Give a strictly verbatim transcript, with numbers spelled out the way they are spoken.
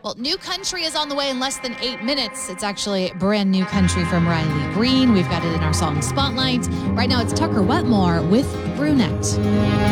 Well, new country is on the way in less than eight minutes. It's actually brand new country from Riley Green. We've got it in our song Spotlight. Right now, it's Tucker Wetmore with Brunette.